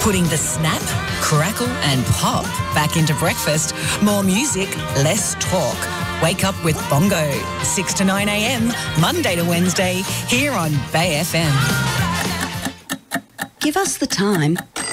Putting the snap, crackle and pop back into breakfast. More music, less talk. Wake up with Bongo, 6 to 9 a.m, Monday to Wednesday, here on Bay FM. Give us the time